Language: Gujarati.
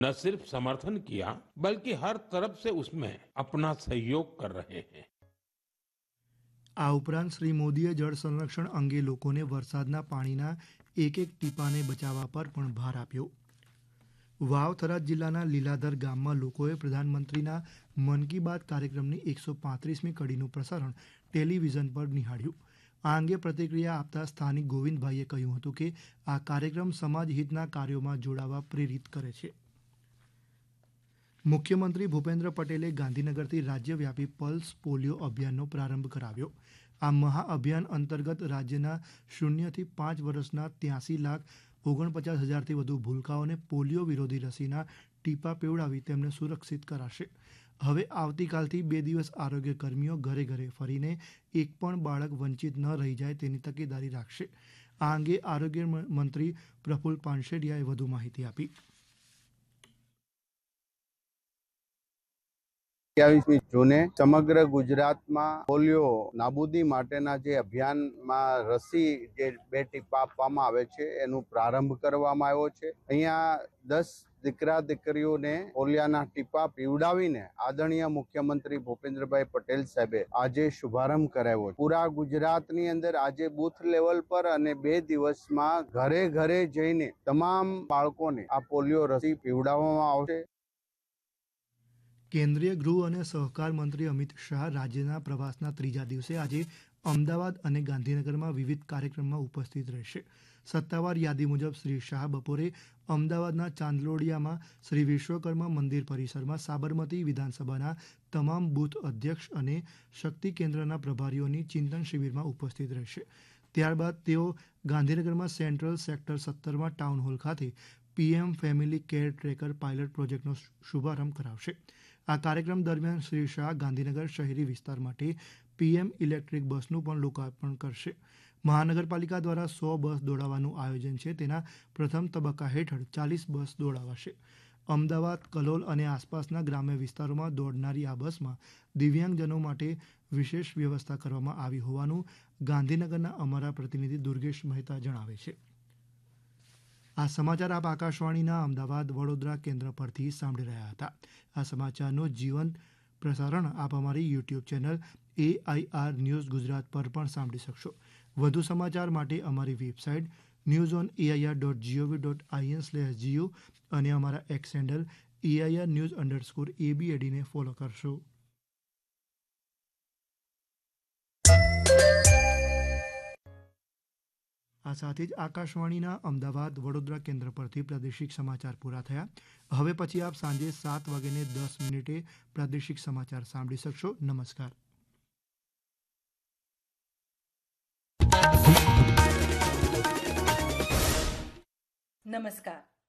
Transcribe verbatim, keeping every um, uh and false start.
न सिर्फ समर्थन किया बल्कि हर तरफ से उसमें अपना सहयोग कर रहे हैं। આ ઉપરાંત શ્રી મોદીએ જળ સંરક્ષણ અંગે લોકોને વરસાદના પાણીના એક એક ટીપાને બચાવવા પર પણ ભાર આપ્યો. વાવ થરાદ જિલ્લાના લીલાધર ગામમાં લોકોએ પ્રધાનમંત્રીના મન કી બાત કાર્યક્રમની એકસો પાંત્રીસમી કડીનું પ્રસારણ ટેલિવિઝન પર નિહાળ્યું. આ અંગે પ્રતિક્રિયા આપતા સ્થાનિક ગોવિંદભાઈએ કહ્યું હતું કે આ કાર્યક્રમ સમાજ હિતના કાર્યોમાં જોડાવા પ્રેરિત કરે છે. મુખ્યમંત્રી ભૂપેન્દ્ર પટેલે ગાંધીનગરથી રાજ્યવ્યાપી પલ્સ પોલિયો અભિયાનનો પ્રારંભ કરાવ્યો. આ મહાઅભિયાન અંતર્ગત રાજ્યના શૂન્યથી પાંચ વર્ષના ત્યાસી લાખ ઓગણપચાસ હજારથી વધુ ભૂલકાઓને પોલિયો વિરોધી રસીના ટીપા પીવડાવી તેમને સુરક્ષિત કરાશે. હવે આવતીકાલથી બે દિવસ આરોગ્ય કર્મીઓ ઘરે ઘરે ફરીને એક પણ બાળક વંચિત ન રહી જાય તેની તકેદારી રાખશે. આ અંગે આરોગ્ય મંત્રી પ્રફુલ પાનસેરિયાએ વધુ માહિતી આપી. સત્યાવીસમી જૂને સમગ્ર ગુજરાતમાં પોલિયો નાબૂદી માટેના જે અભિયાનમાં રસી જે બે ટીપા આપવામાં આવે છે એનું પ્રારંભ કરવામાં આવ્યો છે. અહીંયા દસ દીકરા દીકરીઓને પોલિયાના ટીપા પીવડાવીને આદરણીય મુખ્યમંત્રી ભૂપેન્દ્રભાઈ પટેલ સાહેબે આજે શુભારંભ કરાવ્યો. પૂરા ગુજરાતની અંદર આજે બૂથ લેવલ પર અને બે દિવસમાં ઘરે ઘરે જઈને તમામ બાળકોને આ પોલિયો રસી પીવડાવવામાં આવશે. કેન્દ્રીય ગૃહ અને સહકાર મંત્રી અમિત શાહ રાજ્યના પ્રવાસના ત્રીજા દિવસે આજે અમદાવાદ અને ગાંધીનગરમાં વિવિધ કાર્યક્રમમાં ઉપસ્થિત રહેશે. સત્તાવાર યાદી મુજબ શ્રી શાહ બપોરે અમદાવાદના ચાંદલોડિયામાં શ્રી વિશ્વકર્મા મંદિર પરિસરમાં સાબરમતી વિધાનસભાના તમામ બૂથ અધ્યક્ષ અને શક્તિ કેન્દ્રના પ્રભારીઓની ચિંતન શિબિરમાં ઉપસ્થિત રહેશે. ત્યારબાદ તેઓ ગાંધીનગરમાં સેન્ટ્રલ સેક્ટર સત્તરમાં ટાઉન હોલ ખાતે PM family care tracker pilot પ્રોજેક્ટનો શુભારંભ કરાવશે. આ કાર્યક્રમ દરમિયાન શ્રી શાહ ગાંધીનગર શહેરી વિસ્તાર માટે પીએમ ઇલેક્ટ્રિક બસનું પણ લોકાર્પણ કરશે. મહાનગરપાલિકા દ્વારા સો બસ દોડાવવાનું આયોજન છે. તેના પ્રથમ તબક્કા હેઠળ ચાલીસ બસ દોડાવાશે. અમદાવાદ, કલોલ અને આસપાસના ગ્રામ્ય વિસ્તારોમાં દોડનારી આ બસમાં દિવ્યાંગજનો માટે વિશેષ વ્યવસ્થા કરવામાં આવી હોવાનું ગાંધીનગરના અમારા પ્રતિનિધિ દુર્ગેશ મહેતા જણાવે છે. આ સમાચાર આપ આકાશવાણીના અમદાવાદ વડોદરા કેન્દ્ર પરથી સાંભળી રહ્યા હતા. આ સમાચારનું જીવંત પ્રસારણ આપ અમારી YouTube channel AIR news Gujarat પર પણ સાંભળી શકશો. વધુ સમાચાર માટે અમારી website news on AIR dot GOV dot IN slash Jio અને અમારા x handle AIR news underscore એબીએડીને follow કરશો. આ સાથે જ આકાશવાણીના અમદાવાદ વડોદરા કેન્દ્ર પરથી પ્રાદેશિક સમાચાર પૂરા થયા. હવે પછી આપ સાંજે સાત વાગ્યાને દસ મિનિટે પ્રાદેશિક સમાચાર સાંભળી શકશો. નમસ્કાર. નમસ્કાર.